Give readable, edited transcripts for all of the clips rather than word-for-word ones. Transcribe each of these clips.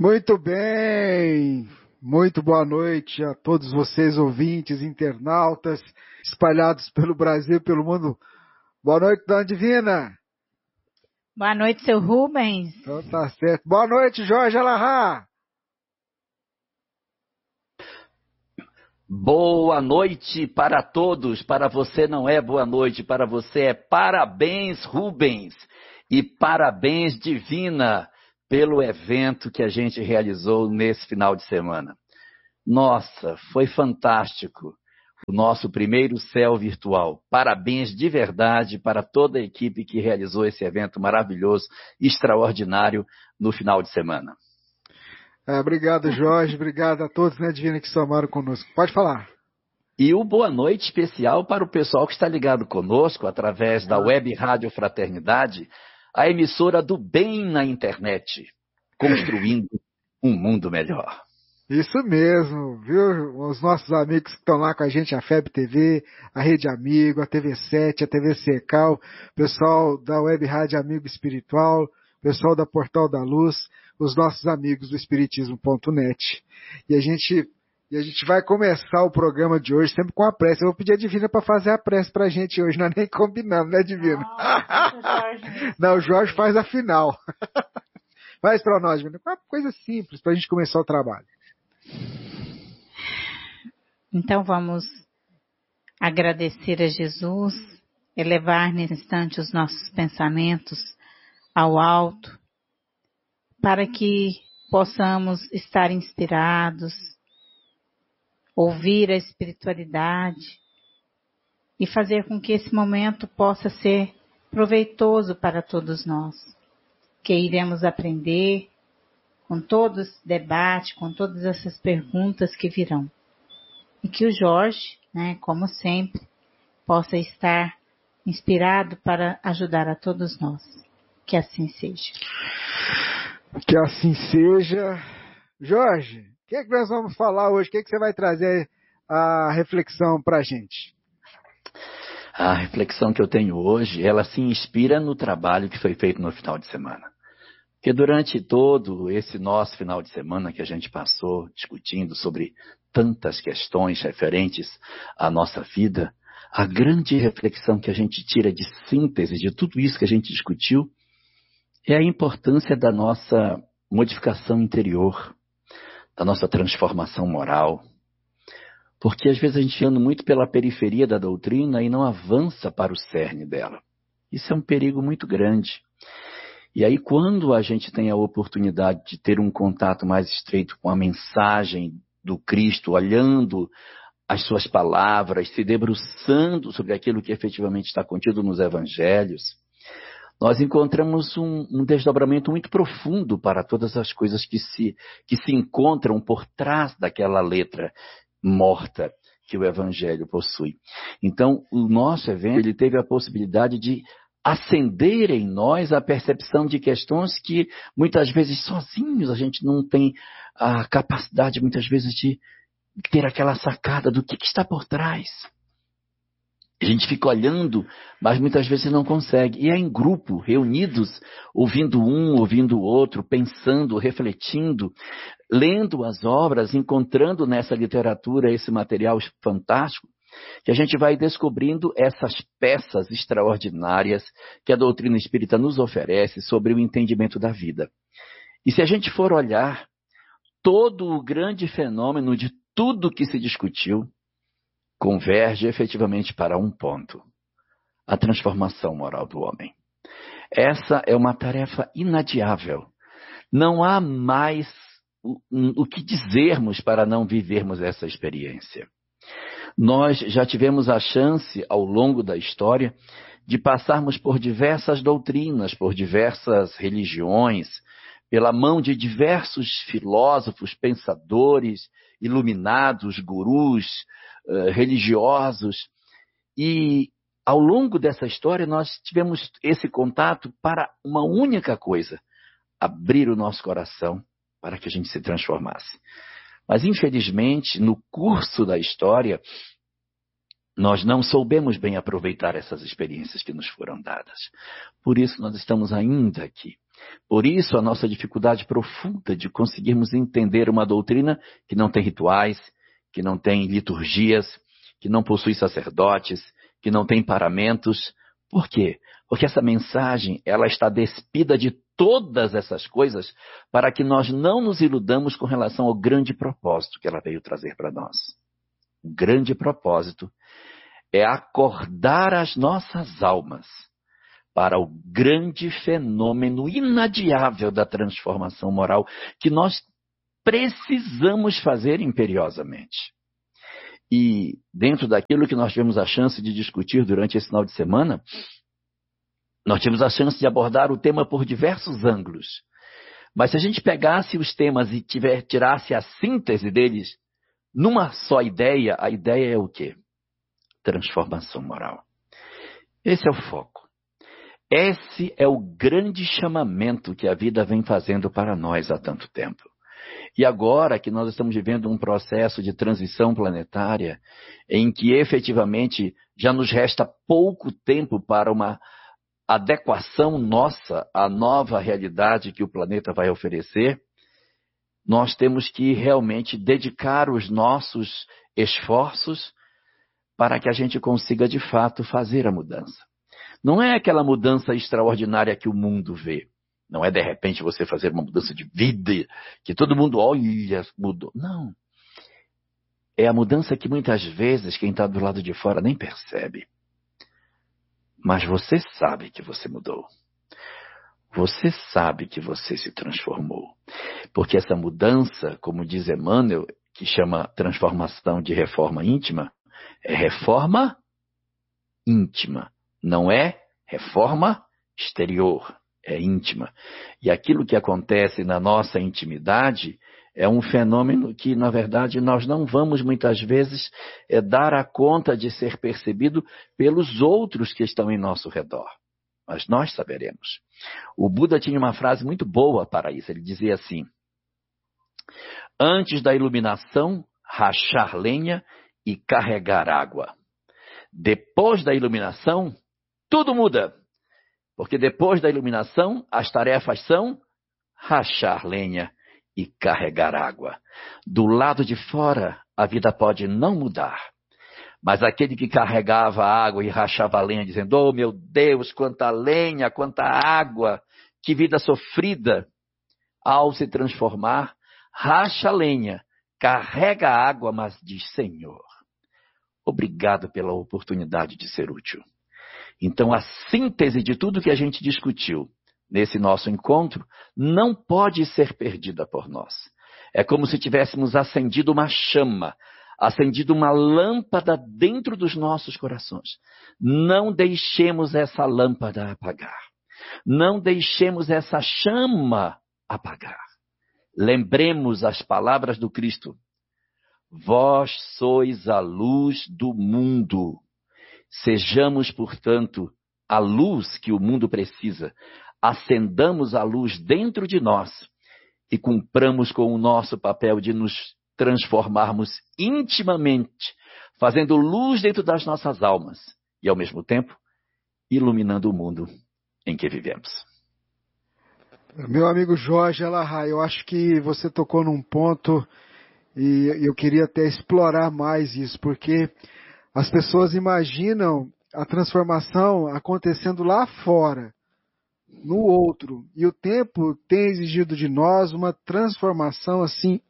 Muito bem, muito boa noite a todos vocês, ouvintes, internautas, espalhados pelo Brasil e pelo mundo. Boa noite, Dona Divina. Boa noite, seu Rubens. Então tá certo. Boa noite, Jorge Alahá. Boa noite para todos. Para você não é boa noite, para você é parabéns, Rubens. E parabéns, Divina, pelo evento que a gente realizou nesse final de semana. Nossa, foi fantástico o nosso primeiro céu virtual. Parabéns de verdade para toda a equipe que realizou esse evento maravilhoso, extraordinário no final de semana. Obrigado, Jorge. Obrigado a todos, né, Divina, que somaram conosco. Pode falar. E o boa noite especial para o pessoal que está ligado conosco através da Web Rádio Fraternidade, a emissora do bem na internet, construindo um mundo melhor. Isso mesmo, viu? Os nossos amigos que estão lá com a gente, a FEB TV, a Rede Amigo, a TV7, a TV Secal, pessoal da Web Rádio Amigo Espiritual, pessoal da Portal da Luz, os nossos amigos do Espiritismo.net. E a gente vai começar o programa de hoje sempre com a prece. Eu vou pedir a Divina para fazer a prece para a gente hoje, nós nem combinamos, né, Divina? Não, o Jorge faz a final. Faz para nós, Divina. Uma coisa simples para a gente começar o trabalho. Então vamos agradecer a Jesus, elevar nesse instante os nossos pensamentos ao alto, para que possamos estar inspirados, ouvir a espiritualidade e fazer com que esse momento possa ser proveitoso para todos nós, que iremos aprender com todo esse debate, com todas essas perguntas que virão. E que o Jorge, né, como sempre, possa estar inspirado para ajudar a todos nós. Que assim seja. Que assim seja. Jorge, o que é que nós vamos falar hoje? O que é que você vai trazer a reflexão para a gente? A reflexão que eu tenho hoje, ela se inspira no trabalho que foi feito no final de semana. Porque durante todo esse nosso final de semana que a gente passou discutindo sobre tantas questões referentes à nossa vida, a grande reflexão que a gente tira de síntese de tudo isso que a gente discutiu é a importância da nossa modificação interior, da nossa transformação moral. Porque às vezes a gente anda muito pela periferia da doutrina e não avança para o cerne dela. Isso é um perigo muito grande. E aí quando a gente tem a oportunidade de ter um contato mais estreito com a mensagem do Cristo, olhando as suas palavras, se debruçando sobre aquilo que efetivamente está contido nos evangelhos, nós encontramos um desdobramento muito profundo para todas as coisas que se encontram por trás daquela letra morta que o Evangelho possui. Então, o nosso evento ele teve a possibilidade de acender em nós a percepção de questões que muitas vezes sozinhos a gente não tem a capacidade muitas vezes de ter aquela sacada do que está por trás. A gente fica olhando, mas muitas vezes não consegue. E é em grupo, reunidos, ouvindo um, ouvindo o outro, pensando, refletindo, lendo as obras, encontrando nessa literatura esse material fantástico, que a gente vai descobrindo essas peças extraordinárias que a doutrina espírita nos oferece sobre o entendimento da vida. E se a gente for olhar todo o grande fenômeno de tudo que se discutiu, converge efetivamente para um ponto: a transformação moral do homem. Essa é uma tarefa inadiável. Não há mais o que dizermos para não vivermos essa experiência. Nós já tivemos a chance, ao longo da história, de passarmos por diversas doutrinas, por diversas religiões, pela mão de diversos filósofos, pensadores, iluminados, gurus, religiosos. E ao longo dessa história nós tivemos esse contato para uma única coisa: abrir o nosso coração para que a gente se transformasse. Mas infelizmente no curso da história nós não soubemos bem aproveitar essas experiências que nos foram dadas. Por isso nós estamos ainda aqui. Por isso, a nossa dificuldade profunda de conseguirmos entender uma doutrina que não tem rituais, que não tem liturgias, que não possui sacerdotes, que não tem paramentos. Por quê? Porque essa mensagem, ela está despida de todas essas coisas para que nós não nos iludamos com relação ao grande propósito que ela veio trazer para nós. O grande propósito é acordar as nossas almas para o grande fenômeno inadiável da transformação moral que nós precisamos fazer imperiosamente. E dentro daquilo que nós tivemos a chance de discutir durante esse final de semana, nós tivemos a chance de abordar o tema por diversos ângulos. Mas se a gente pegasse os temas e tirasse a síntese deles numa só ideia, a ideia é o quê? Transformação moral. Esse é o foco. Esse é o grande chamamento que a vida vem fazendo para nós há tanto tempo. E agora que nós estamos vivendo um processo de transição planetária, em que efetivamente já nos resta pouco tempo para uma adequação nossa à nova realidade que o planeta vai oferecer, nós temos que realmente dedicar os nossos esforços para que a gente consiga de fato fazer a mudança. Não é aquela mudança extraordinária que o mundo vê. Não é de repente você fazer uma mudança de vida, que todo mundo olha, mudou. Não. É a mudança que muitas vezes quem está do lado de fora nem percebe. Mas você sabe que você mudou. Você sabe que você se transformou. Porque essa mudança, como diz Emmanuel, que chama transformação de reforma íntima, é reforma íntima. Não é reforma exterior, é íntima. E aquilo que acontece na nossa intimidade é um fenômeno que, na verdade, nós não vamos muitas vezes dar a conta de ser percebido pelos outros que estão em nosso redor. Mas nós saberemos. O Buda tinha uma frase muito boa para isso. Ele dizia assim: antes da iluminação, rachar lenha e carregar água. Depois da iluminação, tudo muda, porque depois da iluminação, as tarefas são rachar lenha e carregar água. Do lado de fora, a vida pode não mudar, mas aquele que carregava água e rachava a lenha, dizendo: oh meu Deus, quanta lenha, quanta água, que vida sofrida, ao se transformar, racha a lenha, carrega a água, mas diz: Senhor, obrigado pela oportunidade de ser útil. Então, a síntese de tudo que a gente discutiu nesse nosso encontro não pode ser perdida por nós. É como se tivéssemos acendido uma chama, acendido uma lâmpada dentro dos nossos corações. Não deixemos essa lâmpada apagar. Não deixemos essa chama apagar. Lembremos as palavras do Cristo. Vós sois a luz do mundo. Sejamos, portanto, a luz que o mundo precisa. Acendamos a luz dentro de nós e cumpramos com o nosso papel de nos transformarmos intimamente, fazendo luz dentro das nossas almas e, ao mesmo tempo, iluminando o mundo em que vivemos. Meu amigo Jorge Elahá, eu acho que você tocou num ponto e eu queria até explorar mais isso, porque as pessoas imaginam a transformação acontecendo lá fora, no outro. E o tempo tem exigido de nós uma transformação assim,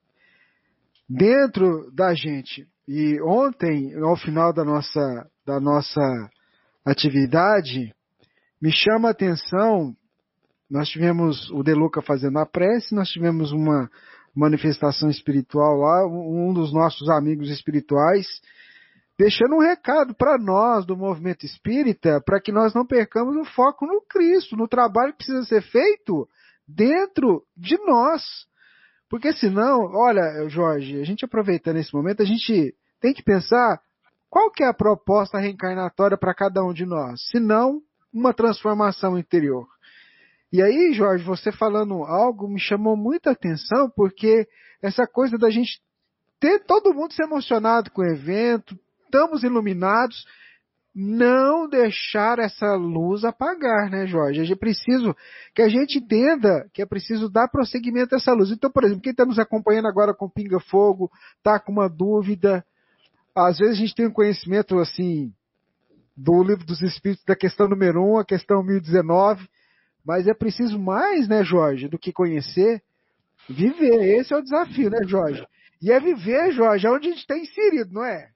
dentro da gente. E ontem, ao final da nossa atividade, me chama a atenção, nós tivemos o Deluca fazendo a prece, nós tivemos uma manifestação espiritual lá, um dos nossos amigos espirituais, deixando um recado para nós do movimento espírita, para que nós não percamos o foco no Cristo, no trabalho que precisa ser feito dentro de nós. Porque senão, olha, Jorge, a gente aproveitando esse momento, a gente tem que pensar qual que é a proposta reencarnatória para cada um de nós, se não uma transformação interior. E aí, Jorge, você falando algo me chamou muita atenção, porque essa coisa da gente ter todo mundo se emocionado com o evento, estamos iluminados, não deixar essa luz apagar, né, Jorge? É preciso que a gente entenda que é preciso dar prosseguimento a essa luz. Então, por exemplo, quem está nos acompanhando agora com Pinga Fogo, está com uma dúvida, às vezes a gente tem um conhecimento, assim, do Livro dos Espíritos, da questão número 1, a questão 1019, mas é preciso mais, né, Jorge, do que conhecer, viver. Esse é o desafio, né, Jorge? E é viver, Jorge, onde a gente está inserido, não é?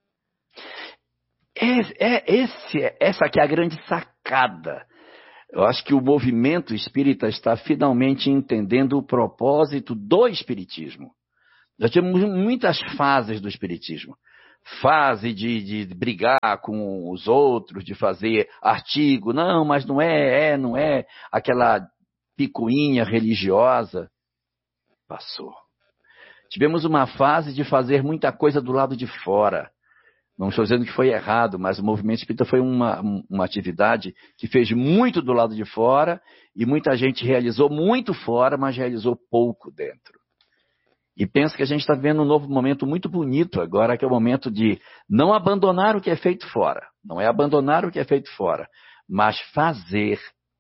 Essa aqui é a grande sacada. Eu acho que o movimento espírita está finalmente entendendo o propósito do espiritismo. Já tivemos muitas fases do espiritismo. Fase de brigar com os outros, de fazer artigo. Não, mas não é. Aquela picuinha religiosa. Passou. Tivemos uma fase de fazer muita coisa do lado de fora. Não estou dizendo que foi errado, mas o movimento espírita foi uma atividade que fez muito do lado de fora e muita gente realizou muito fora, mas realizou pouco dentro. E penso que a gente está vivendo um novo momento muito bonito agora, que é o momento de não abandonar o que é feito fora. Não é abandonar o que é feito fora, mas fazer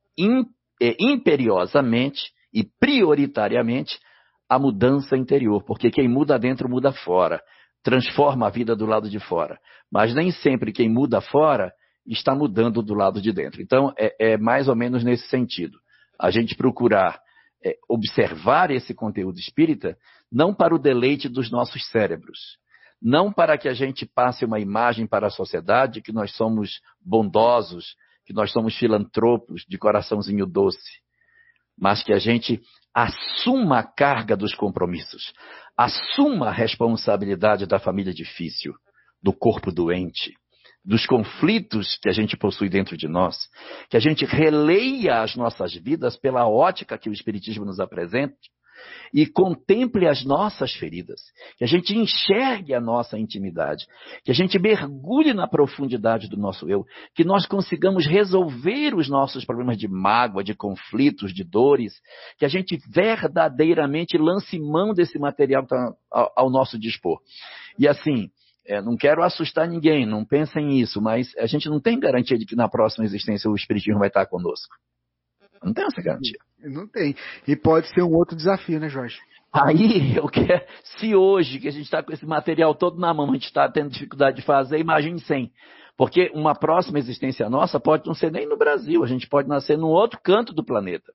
imperiosamente e prioritariamente a mudança interior, porque quem muda dentro muda fora. Transforma a vida do lado de fora. Mas nem sempre quem muda fora está mudando do lado de dentro. Então, é mais ou menos nesse sentido. A gente procurar observar esse conteúdo espírita não para o deleite dos nossos cérebros. Não para que a gente passe uma imagem para a sociedade que nós somos bondosos, que nós somos filantropos de coraçãozinho doce. Mas que a gente assuma a carga dos compromissos. Assuma a responsabilidade da família difícil, do corpo doente, dos conflitos que a gente possui dentro de nós, que a gente releia as nossas vidas pela ótica que o Espiritismo nos apresenta e contemple as nossas feridas, que a gente enxergue a nossa intimidade, que a gente mergulhe na profundidade do nosso eu, que nós consigamos resolver os nossos problemas de mágoa, de conflitos, de dores, que a gente verdadeiramente lance mão desse material que está ao nosso dispor. E assim, não quero assustar ninguém, não pensem nisso, mas a gente não tem garantia de que na próxima existência o Espiritismo vai estar conosco. Não tem essa garantia. Não tem. E pode ser um outro desafio, né, Jorge? Aí, eu quero, se hoje, que a gente está com esse material todo na mão, a gente está tendo dificuldade de fazer, imagine 100. Porque uma próxima existência nossa pode não ser nem no Brasil, a gente pode nascer num outro canto do planeta.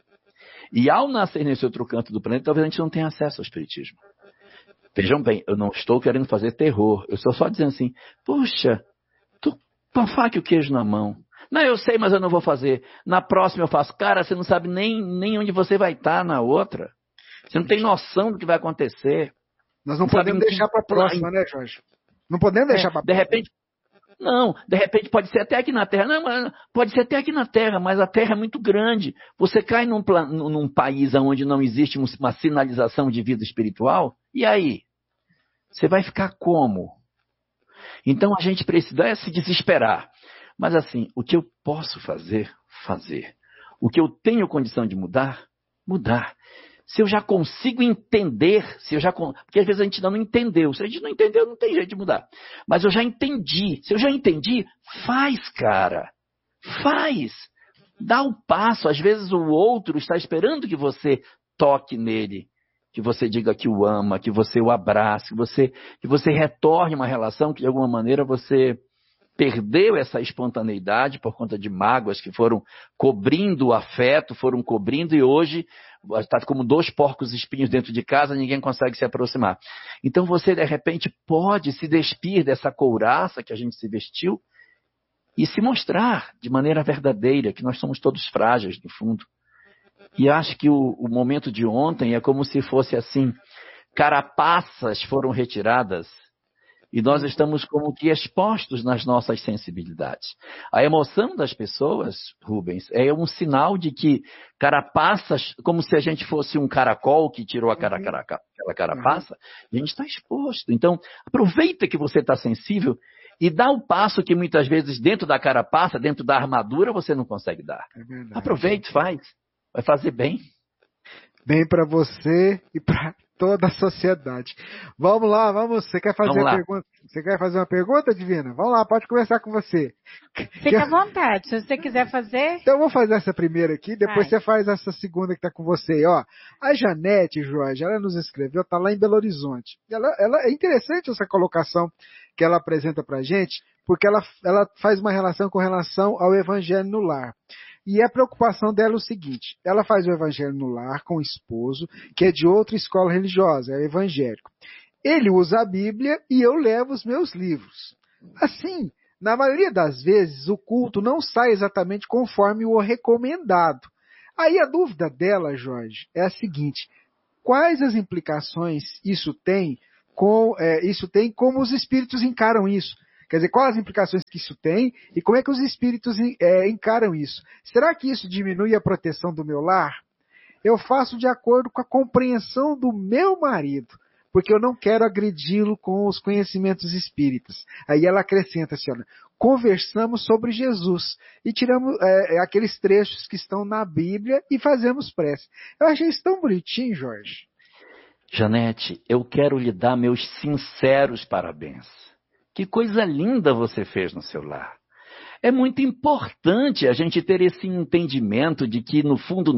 E ao nascer nesse outro canto do planeta, talvez a gente não tenha acesso ao Espiritismo. Vejam bem, eu não estou querendo fazer terror, eu estou só dizendo assim, puxa, tô com a faca e o queijo na mão. Não, eu sei, mas eu não vou fazer. Na próxima eu faço. Cara, você não sabe nem onde você vai estar na outra. Você não tem noção do que vai acontecer. Nós não podemos deixar para a próxima, né, Jorge? Não podemos deixar para a próxima. De repente pode ser até aqui na Terra. Não, pode ser até aqui na Terra, mas a Terra é muito grande. Você cai num país onde não existe uma sinalização de vida espiritual, e aí? Você vai ficar como? Então a gente precisa se desesperar. Mas assim, o que eu posso fazer, fazer. O que eu tenho condição de mudar, mudar. Se eu já consigo entender, porque às vezes a gente ainda não entendeu. Se a gente não entendeu, não tem jeito de mudar. Mas eu já entendi. Se eu já entendi, faz, cara. Faz. Dá o passo. Às vezes o outro está esperando que você toque nele. Que você diga que o ama, que você o abrace, que você retorne uma relação que de alguma maneira você perdeu essa espontaneidade por conta de mágoas que foram cobrindo o afeto, foram cobrindo e hoje está como 2 porcos espinhos dentro de casa, ninguém consegue se aproximar. Então você de repente pode se despir dessa couraça que a gente se vestiu e se mostrar de maneira verdadeira que nós somos todos frágeis no fundo. E acho que o momento de ontem é como se fosse assim, carapaças foram retiradas e nós estamos como que expostos nas nossas sensibilidades. A emoção das pessoas, Rubens, é um sinal de que carapaças, como se a gente fosse um caracol que tirou aquela carapaça, a gente está exposto. Então, aproveita que você está sensível e dá o passo que muitas vezes dentro da carapaça, dentro da armadura, você não consegue dar. Aproveite, faz. Vai fazer bem. bem para você e para toda a sociedade. Vamos lá, Você quer fazer a pergunta? Você quer fazer uma pergunta, Divina? Vamos lá, pode começar com você. Fica à vontade, se você quiser fazer. Então eu vou fazer essa primeira aqui, depois você faz essa segunda que está com você. Ó, a Janete, Jorge, ela nos escreveu, está lá em Belo Horizonte. Ela é interessante essa colocação que ela apresenta para a gente, porque ela faz uma relação com relação ao evangelho no lar. E a preocupação dela é o seguinte, ela faz o evangelho no lar com o esposo, que é de outra escola religiosa, é evangélico. Ele usa a Bíblia e eu levo os meus livros. Assim, na maioria das vezes, o culto não sai exatamente conforme o recomendado. Aí a dúvida dela, Jorge, é a seguinte, quais as implicações isso tem como os espíritos encaram isso? Quer dizer, quais as implicações que isso tem e como é que os espíritos encaram isso? Será que isso diminui a proteção do meu lar? Eu faço de acordo com a compreensão do meu marido, porque eu não quero agredi-lo com os conhecimentos espíritas. Aí ela acrescenta assim, olha, conversamos sobre Jesus e tiramos aqueles trechos que estão na Bíblia e fazemos prece. Eu achei isso tão bonitinho, Jorge. Janete, eu quero lhe dar meus sinceros parabéns. Que coisa linda você fez no seu lar. É muito importante a gente ter esse entendimento de que, no fundo,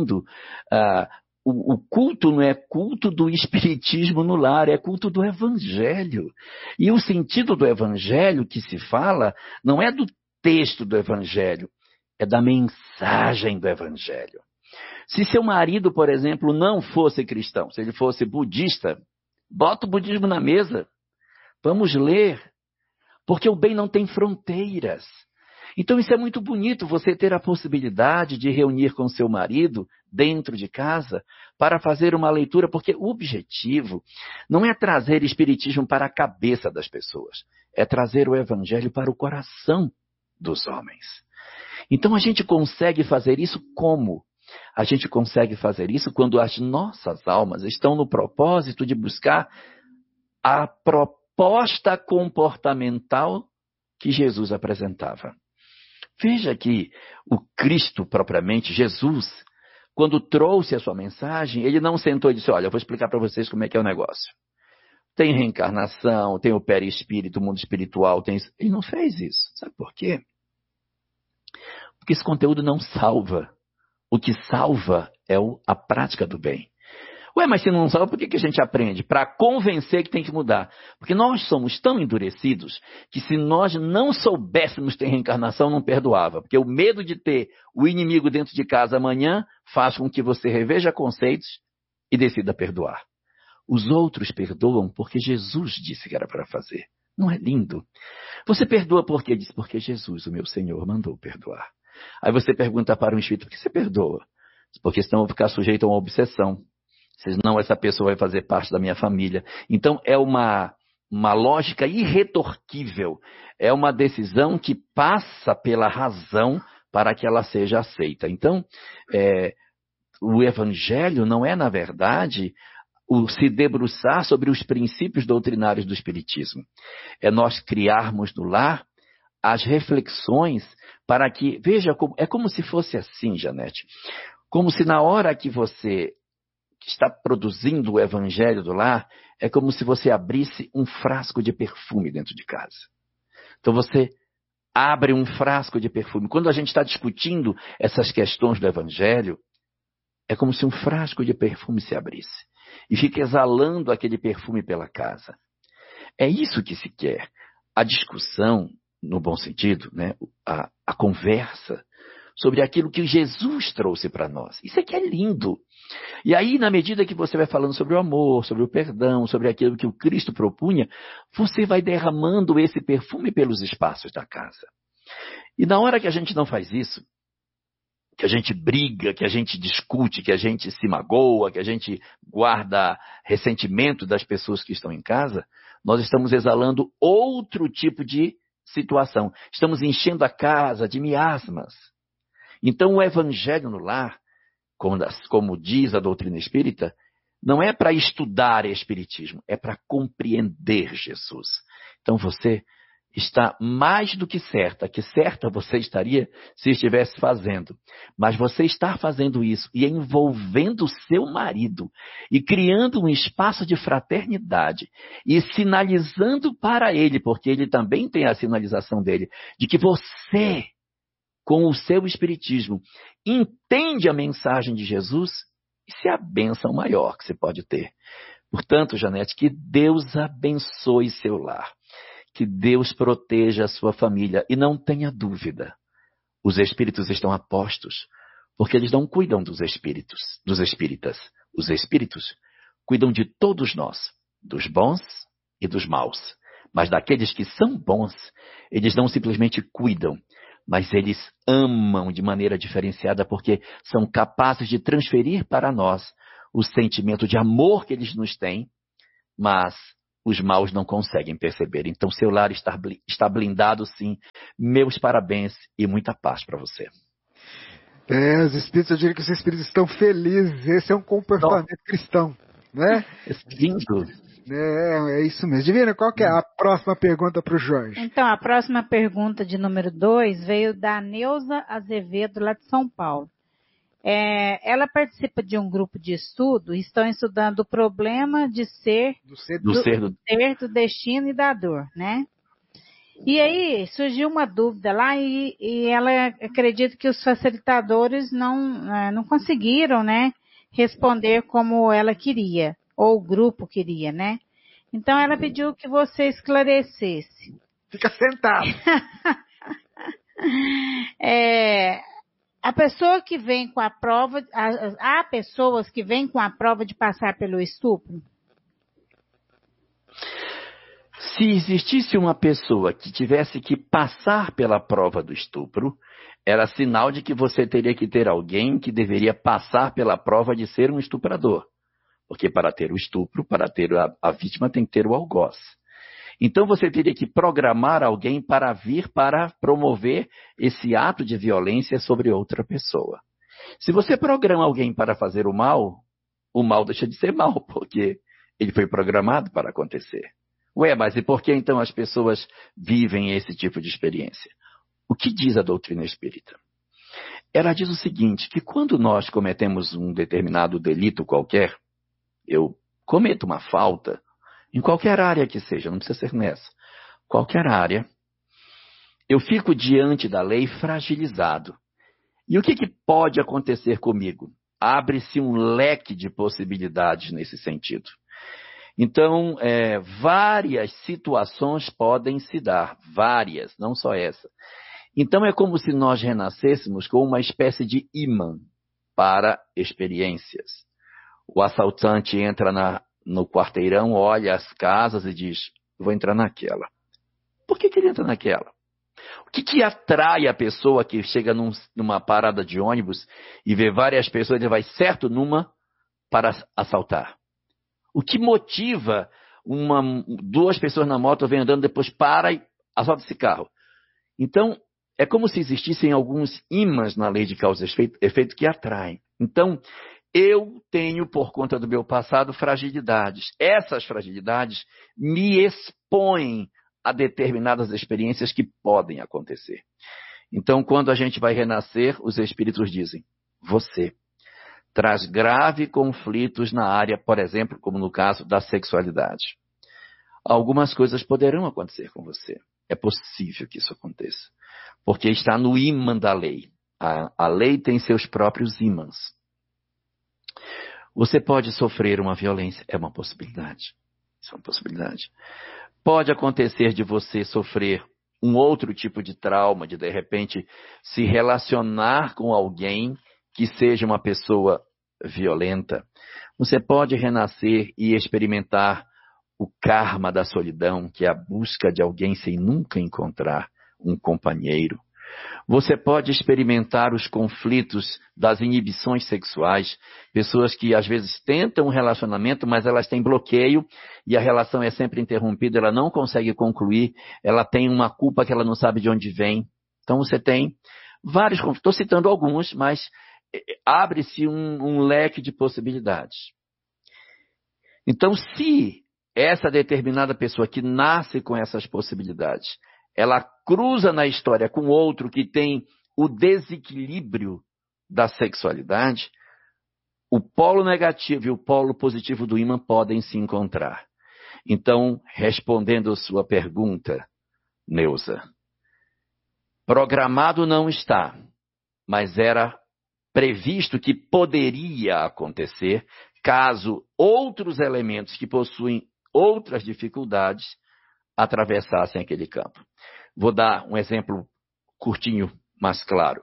o culto não é culto do espiritismo no lar, é culto do evangelho. E o sentido do evangelho que se fala não é do texto do evangelho, é da mensagem do evangelho. Se seu marido, por exemplo, não fosse cristão, se ele fosse budista, bota o budismo na mesa. Vamos ler, porque o bem não tem fronteiras. Então isso é muito bonito, você ter a possibilidade de reunir com seu marido dentro de casa para fazer uma leitura, porque o objetivo não é trazer espiritismo para a cabeça das pessoas, é trazer o evangelho para o coração dos homens. Então a gente consegue fazer isso como? A gente consegue fazer isso quando as nossas almas estão no propósito de buscar a proposta comportamental que Jesus apresentava. Veja que o Cristo propriamente, Jesus, quando trouxe a sua mensagem, ele não sentou e disse, olha, eu vou explicar para vocês como é que é o negócio. Tem reencarnação, tem o perispírito, o mundo espiritual, tem isso. Ele não fez isso. Sabe por quê? Porque esse conteúdo não salva. O que salva é a prática do bem. Ué, mas se não salva, por que a gente aprende? Para convencer que tem que mudar. Porque nós somos tão endurecidos que se nós não soubéssemos ter reencarnação, não perdoava. Porque o medo de ter o inimigo dentro de casa amanhã faz com que você reveja conceitos e decida perdoar. Os outros perdoam porque Jesus disse que era para fazer. Não é lindo? Você perdoa por quê? Diz, porque Jesus, o meu Senhor, mandou perdoar. Aí você pergunta para um espírito, por que você perdoa? Porque senão eu vou ficar sujeito a uma obsessão. Senão essa pessoa vai fazer parte da minha família. Então é uma lógica irretorquível. É uma decisão que passa pela razão para que ela seja aceita. Então, o evangelho não é, na verdade, o se debruçar sobre os princípios doutrinários do espiritismo. É nós criarmos no lar as reflexões para que... Veja, é como se fosse assim, Janete. Como se na hora que você está produzindo o evangelho do lar, é como se você abrisse um frasco de perfume dentro de casa. Então você abre um frasco de perfume. Quando a gente está discutindo essas questões do evangelho, é como se um frasco de perfume se abrisse e fica exalando aquele perfume pela casa. É isso que se quer. A discussão, no bom sentido, né? a conversa sobre aquilo que Jesus trouxe para nós. Isso aqui é lindo. E aí, na medida que você vai falando sobre o amor, sobre o perdão, sobre aquilo que o Cristo propunha, você vai derramando esse perfume pelos espaços da casa. E na hora que a gente não faz isso, que a gente briga, que a gente discute, que a gente se magoa, que a gente guarda ressentimento das pessoas que estão em casa, nós estamos exalando outro tipo de situação. Estamos enchendo a casa de miasmas. Então, o evangelho no lar, como diz a doutrina espírita, não é para estudar espiritismo, é para compreender Jesus. Então você está mais do que certa, que certa você estaria se estivesse fazendo. Mas você está fazendo isso e envolvendo o seu marido e criando um espaço de fraternidade e sinalizando para ele, porque ele também tem a sinalização dele, de que você, com o seu espiritismo, entende a mensagem de Jesus, isso é a bênção maior que você pode ter. Portanto, Janete, que Deus abençoe seu lar. Que Deus proteja a sua família. E não tenha dúvida, os espíritos estão a postos, porque eles não cuidam dos espíritos, dos espíritas. Os espíritos cuidam de todos nós, dos bons e dos maus. Mas daqueles que são bons, eles não simplesmente cuidam, mas eles amam de maneira diferenciada, porque são capazes de transferir para nós o sentimento de amor que eles nos têm, mas os maus não conseguem perceber. Então, seu lar está blindado, sim. Meus parabéns e muita paz para você. Os espíritos, eu diria que os espíritos estão felizes. Esse é um comportamento cristão, né? Lindo. É isso mesmo. Divina, qual que é a próxima pergunta para o Jorge? Então, a próxima pergunta de número 2 veio da Neuza Azevedo, lá de São Paulo. Ela participa de um grupo de estudo, estão estudando o problema de ser, do destino e da dor, né? E aí surgiu uma dúvida lá e ela acredita que os facilitadores não conseguiram, né, responder como ela queria, ou o grupo queria, né? Então ela pediu que você esclarecesse. Fica sentado. A pessoa que vem com a prova, há pessoas que vêm com a prova de passar pelo estupro? Se existisse uma pessoa que tivesse que passar pela prova do estupro, era sinal de que você teria que ter alguém que deveria passar pela prova de ser um estuprador. Porque para ter o estupro, para ter a vítima, tem que ter o algoz. Então você teria que programar alguém para vir para promover esse ato de violência sobre outra pessoa. Se você programa alguém para fazer o mal deixa de ser mal, porque ele foi programado para acontecer. Mas e por que então as pessoas vivem esse tipo de experiência? O que diz a doutrina espírita? Ela diz o seguinte, que quando nós cometemos um determinado delito qualquer, eu cometo uma falta, em qualquer área que seja, não precisa ser nessa. Qualquer área, eu fico diante da lei fragilizado. E o que pode acontecer comigo? Abre-se um leque de possibilidades nesse sentido. Então, várias situações podem se dar, várias, não só essa. Então, é como se nós renascêssemos com uma espécie de imã para experiências. O assaltante entra no quarteirão, olha as casas e diz, vou entrar naquela. Por que ele entra naquela? O que atrai a pessoa que chega numa parada de ônibus e vê várias pessoas, ele vai certo numa para assaltar? O que motiva duas pessoas na moto, vem andando, depois para e assalta esse carro? Então, é como se existissem alguns ímãs na lei de causa e efeito que atraem. Então, eu tenho, por conta do meu passado, fragilidades. Essas fragilidades me expõem a determinadas experiências que podem acontecer. Então, quando a gente vai renascer, os espíritos dizem, você traz graves conflitos na área, por exemplo, como no caso da sexualidade. Algumas coisas poderão acontecer com você. É possível que isso aconteça. Porque está no ímã da lei. A lei tem seus próprios ímãs. Você pode sofrer uma violência. É uma possibilidade. Isso é uma possibilidade. Pode acontecer de você sofrer um outro tipo de trauma, de repente se relacionar com alguém que seja uma pessoa violenta. Você pode renascer e experimentar o karma da solidão, que é a busca de alguém sem nunca encontrar um companheiro. Você pode experimentar os conflitos das inibições sexuais, pessoas que às vezes tentam um relacionamento, mas elas têm bloqueio e a relação é sempre interrompida, ela não consegue concluir, ela tem uma culpa que ela não sabe de onde vem. Então você tem vários conflitos, estou citando alguns, mas abre-se um leque de possibilidades. Então, se essa determinada pessoa que nasce com essas possibilidades, ela cruza na história com outro que tem o desequilíbrio da sexualidade, o polo negativo e o polo positivo do ímã podem se encontrar. Então, respondendo a sua pergunta, Neuza, programado não está, mas era previsto que poderia acontecer caso outros elementos que possuem outras dificuldades atravessassem aquele campo. Vou dar um exemplo curtinho, mas claro.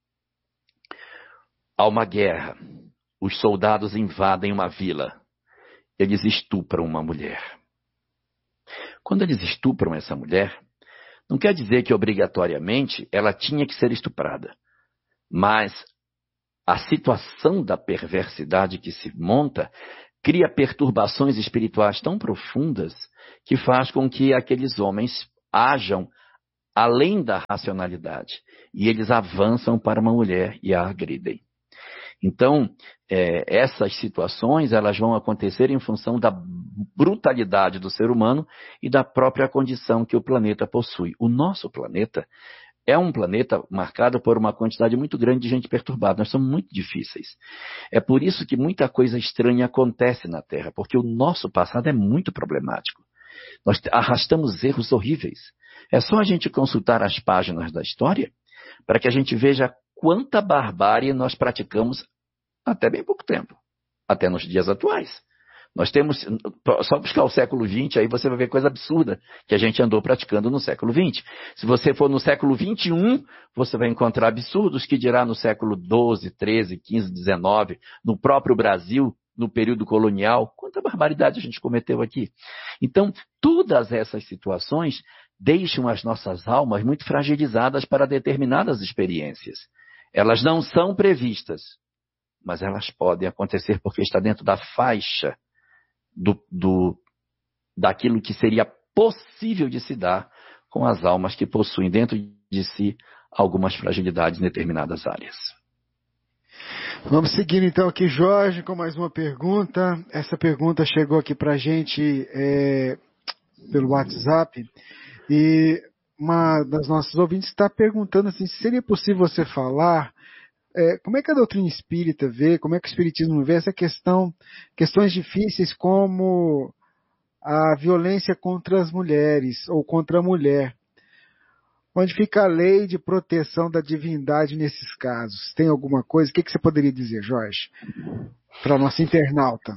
Há uma guerra. Os soldados invadem uma vila. Eles estupram uma mulher. Quando eles estupram essa mulher, não quer dizer que obrigatoriamente ela tinha que ser estuprada. Mas a situação da perversidade que se monta cria perturbações espirituais tão profundas que faz com que aqueles homens ajam além da racionalidade. E eles avançam para uma mulher e a agridem. Então, essas situações elas vão acontecer em função da brutalidade do ser humano e da própria condição que o planeta possui. O nosso planeta é um planeta marcado por uma quantidade muito grande de gente perturbada. Nós somos muito difíceis. É por isso que muita coisa estranha acontece na Terra, porque o nosso passado é muito problemático. Nós arrastamos erros horríveis. É só a gente consultar as páginas da história para que a gente veja quanta barbárie nós praticamos até bem pouco tempo, até nos dias atuais. Nós temos, só buscar o século XX, aí você vai ver coisa absurda que a gente andou praticando no século XX. Se você for no século XXI, você vai encontrar absurdos que dirá no século XII, XIII, XV, XIX, no próprio Brasil, no período colonial. Quanta barbaridade a gente cometeu aqui. Então, todas essas situações deixam as nossas almas muito fragilizadas para determinadas experiências. Elas não são previstas, mas elas podem acontecer porque está dentro da faixa daquilo que seria possível de se dar com as almas que possuem dentro de si algumas fragilidades em determinadas áreas. Vamos seguir então aqui, Jorge, com mais uma pergunta. Essa pergunta chegou aqui para a gente pelo WhatsApp e uma das nossas ouvintes está perguntando assim, se seria possível você falar como é que a doutrina espírita vê, como é que o espiritismo vê essa questões difíceis como a violência contra as mulheres ou contra a mulher. Onde fica a lei de proteção da divindade nesses casos? Tem alguma coisa? O que você poderia dizer, Jorge, para a nossa internauta?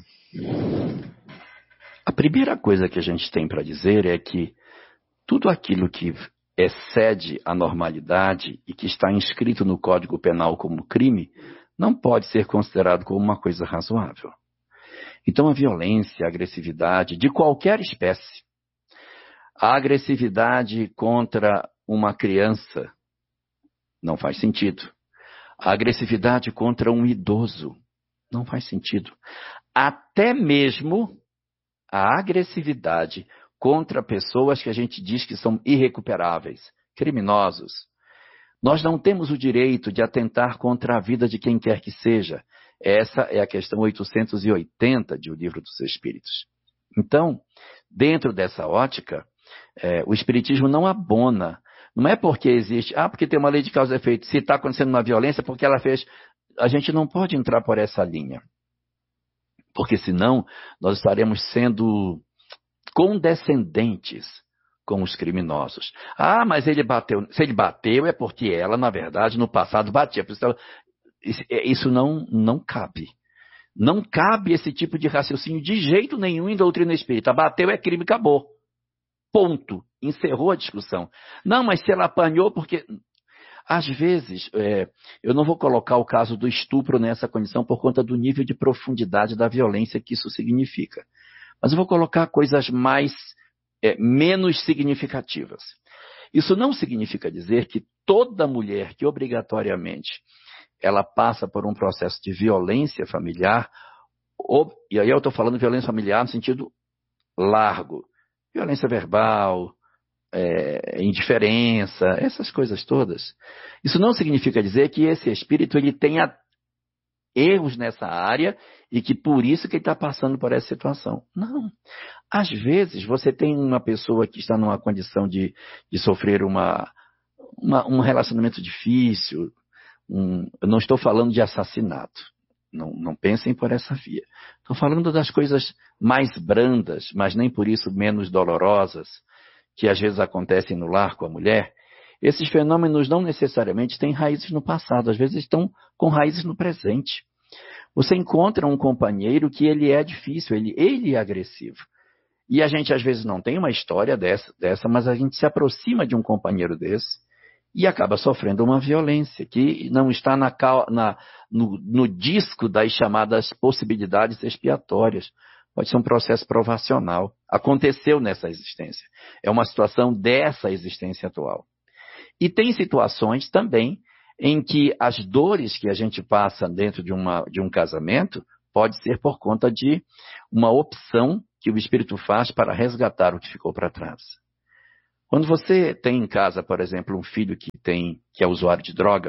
A primeira coisa que a gente tem para dizer é que tudo aquilo que excede a normalidade e que está inscrito no Código Penal como crime, não pode ser considerado como uma coisa razoável. Então a violência, a agressividade de qualquer espécie, a agressividade contra uma criança não faz sentido. A agressividade contra um idoso não faz sentido. Até mesmo a agressividade contra pessoas que a gente diz que são irrecuperáveis, criminosos. Nós não temos o direito de atentar contra a vida de quem quer que seja. Essa é a questão 880 de O Livro dos Espíritos. Então, dentro dessa ótica, o Espiritismo não abona. Não é porque existe, porque tem uma lei de causa e efeito. Se está acontecendo uma violência, porque ela fez. A gente não pode entrar por essa linha. Porque senão nós estaremos sendo condescendentes com os criminosos. Mas ele bateu. Se ele bateu é porque ela, na verdade, no passado batia. Isso não cabe. Não cabe esse tipo de raciocínio de jeito nenhum em doutrina espírita. Bateu é crime, acabou. Ponto. Encerrou a discussão. Não, mas se ela apanhou porque... Às vezes, eu não vou colocar o caso do estupro nessa condição por conta do nível de profundidade da violência que isso significa. Mas eu vou colocar coisas menos significativas. Isso não significa dizer que toda mulher que obrigatoriamente ela passa por um processo de violência familiar, e aí eu estou falando de violência familiar no sentido largo, violência verbal, indiferença, essas coisas todas. Isso não significa dizer que esse espírito ele tenha erros nessa área e que por isso que ele está passando por essa situação. Não. Às vezes, você tem uma pessoa que está numa condição de sofrer um relacionamento difícil. Eu não estou falando de assassinato. Não pensem por essa via. Estou falando das coisas mais brandas, mas nem por isso menos dolorosas, que às vezes acontecem no lar com a mulher. Esses fenômenos não necessariamente têm raízes no passado, às vezes estão com raízes no presente. Você encontra um companheiro que ele é difícil, ele é agressivo. E a gente às vezes não tem uma história dessa, mas a gente se aproxima de um companheiro desse e acaba sofrendo uma violência que não está no disco das chamadas possibilidades expiatórias. Pode ser um processo provacional. Aconteceu nessa existência. É uma situação dessa existência atual. E tem situações também em que as dores que a gente passa dentro de um casamento pode ser por conta de uma opção que o espírito faz para resgatar o que ficou para trás. Quando você tem em casa, por exemplo, um filho que é usuário de droga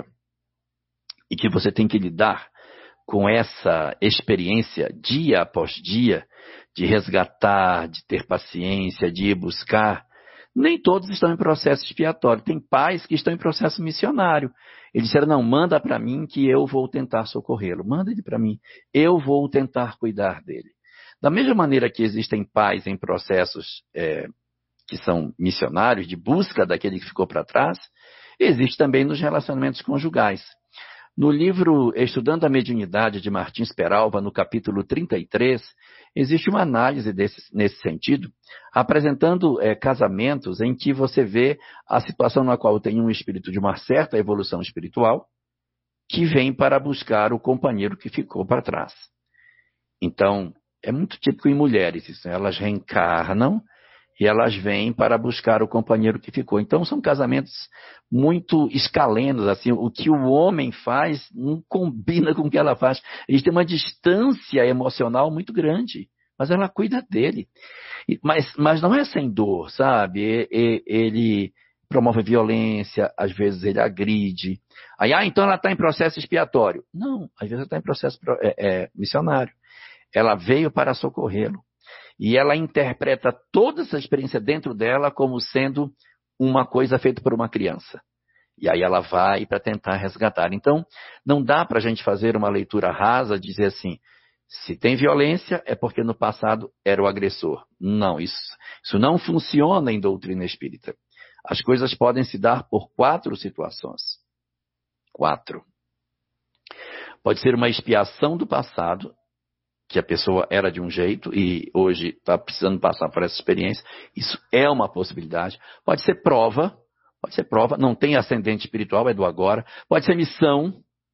e que você tem que lidar com essa experiência dia após dia de resgatar, de ter paciência, de ir buscar, nem todos estão em processo expiatório. Tem pais que estão em processo missionário. Eles disseram, não, manda para mim que eu vou tentar socorrê-lo. Manda ele para mim, eu vou tentar cuidar dele. Da mesma maneira que existem pais em processos que são missionários, de busca daquele que ficou para trás, existe também nos relacionamentos conjugais. No livro Estudando a Mediunidade, de Martins Peralva, no capítulo 33, existe uma análise nesse sentido, apresentando casamentos em que você vê a situação na qual tem um espírito de uma certa evolução espiritual que vem para buscar o companheiro que ficou para trás. Então, é muito típico em mulheres isso, elas reencarnam e elas vêm para buscar o companheiro que ficou. Então, são casamentos muito escalenos, assim, o que o homem faz não combina com o que ela faz. Eles têm uma distância emocional muito grande, mas ela cuida dele. Mas não é sem dor, sabe? Ele promove violência, às vezes ele agride. Aí, então ela está em processo expiatório. Não, às vezes ela está em processo missionário. Ela veio para socorrê-lo. E ela interpreta toda essa experiência dentro dela como sendo uma coisa feita por uma criança. E aí ela vai para tentar resgatar. Então, não dá para a gente fazer uma leitura rasa, dizer assim, se tem violência é porque no passado era o agressor. Não, isso não funciona em doutrina espírita. As coisas podem se dar por 4 situações. 4. Pode ser uma expiação do passado, que a pessoa era de um jeito e hoje está precisando passar por essa experiência. Isso é uma possibilidade. Pode ser prova, não tem ascendente espiritual, é do agora. Pode ser missão,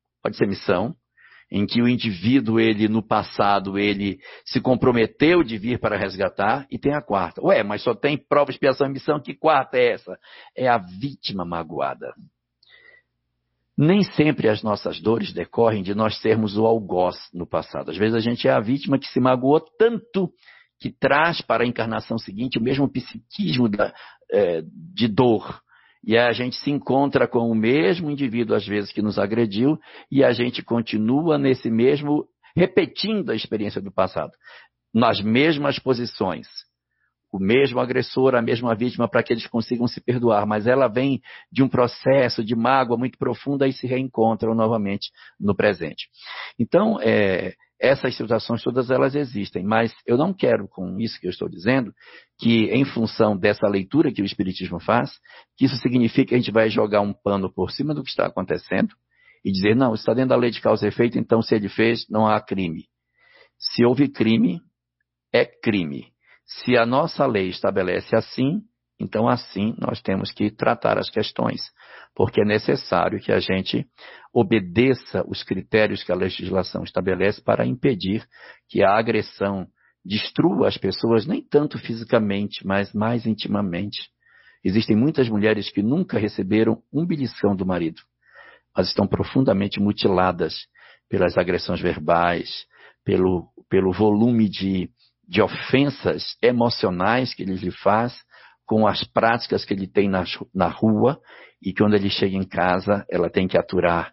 em que o indivíduo, ele no passado, ele se comprometeu de vir para resgatar, e tem a 4. Ué, mas só tem prova, expiação e missão, que 4 é essa? É a vítima magoada. Nem sempre as nossas dores decorrem de nós sermos o algoz no passado. Às vezes a gente é a vítima que se magoou tanto que traz para a encarnação seguinte o mesmo psiquismo de dor. E a gente se encontra com o mesmo indivíduo, às vezes, que nos agrediu, e a gente continua nesse mesmo, repetindo a experiência do passado, nas mesmas posições. O mesmo agressor, a mesma vítima, para que eles consigam se perdoar. Mas ela vem de um processo de mágoa muito profunda e se reencontram novamente no presente. Então, essas situações todas elas existem. Mas eu não quero, com isso que eu estou dizendo, que em função dessa leitura que o Espiritismo faz, que isso significa que a gente vai jogar um pano por cima do que está acontecendo e dizer, não, isso está dentro da lei de causa e efeito, então se ele fez, não há crime. Se houve crime, é crime. Se a nossa lei estabelece assim, então assim nós temos que tratar as questões, porque é necessário que a gente obedeça os critérios que a legislação estabelece para impedir que a agressão destrua as pessoas, nem tanto fisicamente, mas mais intimamente. Existem muitas mulheres que nunca receberam um beliscão do marido, mas estão profundamente mutiladas pelas agressões verbais, pelo volume de ofensas emocionais que ele lhe faz, com as práticas que ele tem na rua, e quando ele chega em casa, ela tem que aturar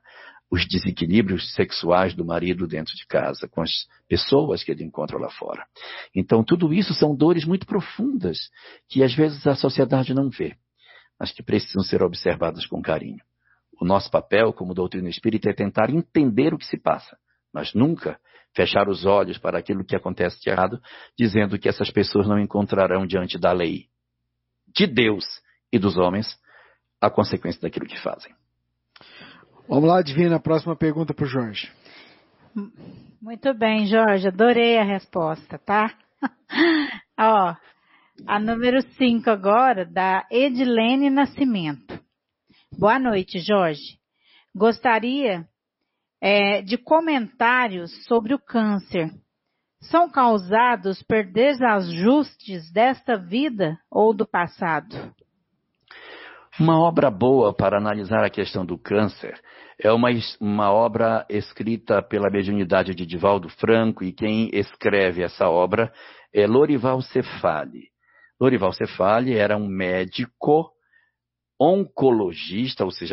os desequilíbrios sexuais do marido dentro de casa, com as pessoas que ele encontra lá fora. Então, tudo isso são dores muito profundas, que às vezes a sociedade não vê, mas que precisam ser observadas com carinho. O nosso papel, como doutrina espírita, é tentar entender o que se passa, mas nunca fechar os olhos para aquilo que acontece de errado, dizendo que essas pessoas não encontrarão diante da lei de Deus e dos homens a consequência daquilo que fazem. Vamos lá, Divina, a próxima pergunta para o Jorge. Muito bem, Jorge, adorei a resposta, tá? Ó, a número 5 agora, da Edilene Nascimento. Boa noite, Jorge. Gostaria de comentários sobre o câncer. São causados por desajustes desta vida ou do passado? Uma obra boa para analisar a questão do câncer é uma obra escrita pela mediunidade de Divaldo Franco, e quem escreve essa obra é Lorival Cefali. Lorival Cefali era um médico oncologista, ou seja,